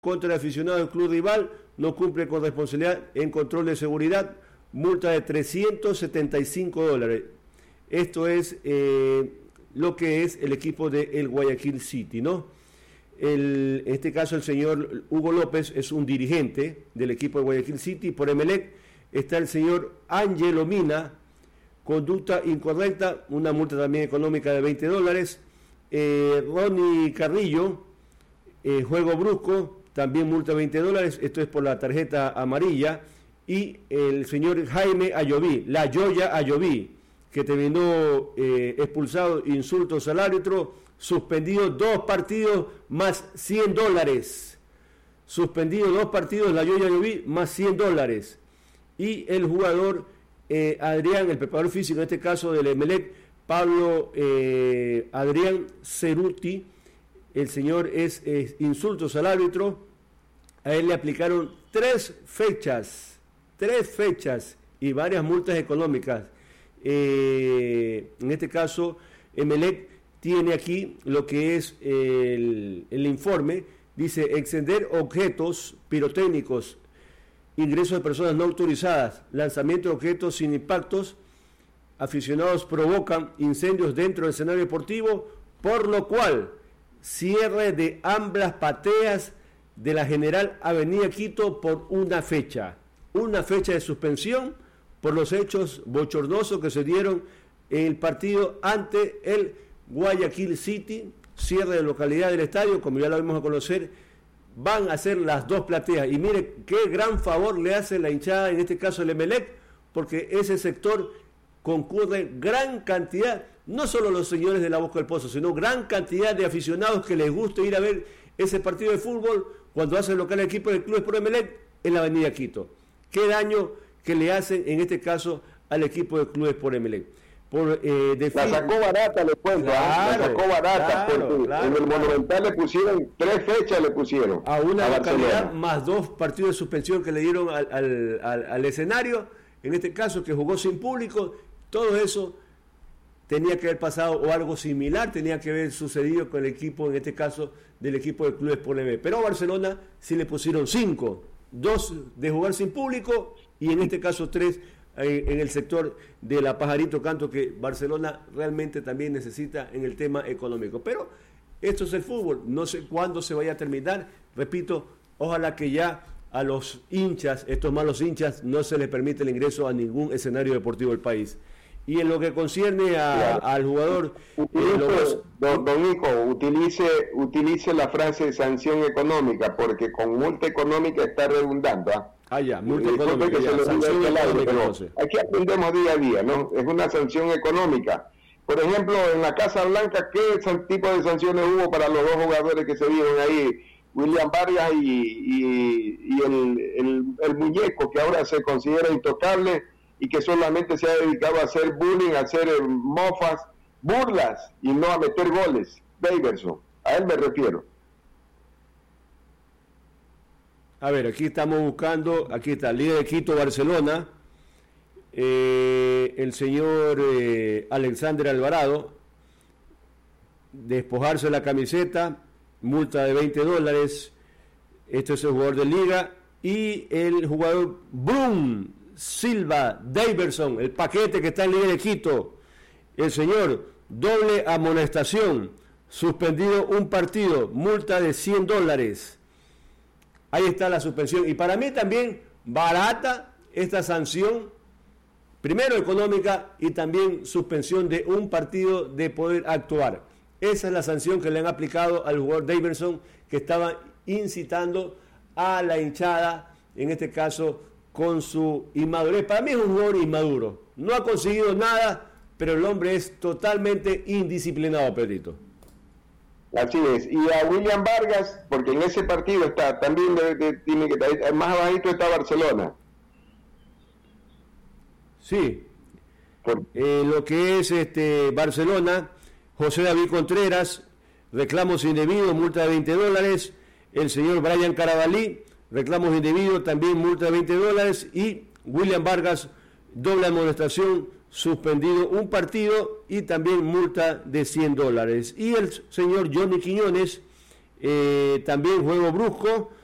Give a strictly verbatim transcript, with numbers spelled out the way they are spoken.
contra el aficionado del club rival, no cumple con responsabilidad en control de seguridad, multa de trescientos setenta y cinco dólares. Esto es eh, lo que es el equipo de el Guayaquil City, ¿no? El, en este caso el señor Hugo López es un dirigente del equipo de Guayaquil City. Por Emelec está el señor Ángelo Mina, conducta incorrecta, una multa también económica de veinte dólares. Eh, Ronnie Carrillo, eh, juego brusco, también multa veinte dólares, esto es por la tarjeta amarilla. Y el señor Jaime Ayoví, la Yoya Ayoví, que terminó eh, expulsado, insultos al árbitro, suspendido dos partidos más cien dólares. Suspendido dos partidos, la Yoya Ayoví, más cien dólares. Y el jugador eh, Adrián, el preparador físico, en este caso del Emelec, Pablo eh, Adrián Ceruti, el señor es, es insultos al árbitro, a él le aplicaron tres fechas, tres fechas y varias multas económicas. Eh, en este caso, Emelec tiene aquí lo que es el, el informe, dice encender objetos pirotécnicos, ingreso de personas no autorizadas, lanzamiento de objetos sin impactos, aficionados provocan incendios dentro del escenario deportivo, por lo cual cierre de ambas pateas de la General Avenida Quito por una fecha, una fecha de suspensión por los hechos bochornosos que se dieron en el partido ante el Guayaquil City, cierre de localidad del estadio, como ya lo vamos a conocer, van a ser las dos plateas, y mire qué gran favor le hace la hinchada, en este caso el Emelec, porque ese sector concurre gran cantidad, no solo los señores de la Boca del Pozo, sino gran cantidad de aficionados que les gusta ir a ver ese partido de fútbol cuando hace el local el equipo del Club Sport Emelec en la avenida Quito. Qué daño que le hacen en este caso al equipo del Club Sport Emelec. Por, eh, de la sacó barata, le cuento, claro, la sacó barata, claro, porque claro, en el claro. Monumental le pusieron, tres fechas le pusieron. A una a localidad más dos partidos de suspensión que le dieron al, al, al, al escenario, en este caso que jugó sin público, todo eso tenía que haber pasado, o algo similar tenía que haber sucedido con el equipo, en este caso del equipo del Club Sport Emelec. Pero a Barcelona sí le pusieron cinco, dos de jugar sin público y en este caso tres en el sector de la Pajarito Canto, que Barcelona realmente también necesita en el tema económico. Pero esto es el fútbol, no sé cuándo se vaya a terminar, repito, ojalá que ya a los hinchas, estos malos hinchas, no se les permite el ingreso a ningún escenario deportivo del país. Y en lo que concierne a, claro. al jugador... Utilice, eh, lo... don, don Hijo, utilice, utilice la frase sanción económica, porque con multa económica está redundando, ¿ah? Ah, ya, multa económica, que ya, se sanción lado, económica, pero entonces. aquí aprendemos día a día, ¿no? Es una sanción económica. Por ejemplo, en la Casa Blanca, ¿qué tipo de sanciones hubo para los dos jugadores que se vieron ahí? William Vargas y, y, y el, el, el muñeco, que ahora se considera intocable y que solamente se ha dedicado a hacer bullying, a hacer mofas, burlas y no a meter goles. Daverson, a él me refiero. A ver, aquí estamos buscando, aquí está, líder de Quito, Barcelona, eh, el señor eh, Alexander Alvarado, despojarse de la camiseta, multa de veinte dólares, este es el jugador de liga, y el jugador Brum Silva Daverson, el paquete que está en líder de Quito, el señor, doble amonestación, suspendido un partido, multa de cien dólares. Ahí está la suspensión. Y para mí también barata esta sanción, primero económica y también suspensión de un partido de poder actuar. Esa es la sanción que le han aplicado al jugador Daverson, que estaba incitando a la hinchada, en este caso con su inmadurez. Para mí es un jugador inmaduro. No ha conseguido nada, pero el hombre es totalmente indisciplinado, Pedrito. Así es, y a William Vargas, porque en ese partido está, también de, de, tiene que estar, más abajito está Barcelona. Sí, Por... eh, lo que es este Barcelona, José David Contreras, reclamos indebidos, multa de veinte dólares, el señor Brian Carabalí, reclamos indebidos, también multa de veinte dólares, y William Vargas, doble amonestación, suspendido un partido y también multa de cien dólares. Y el señor Johnny Quiñones, eh, también juego brusco,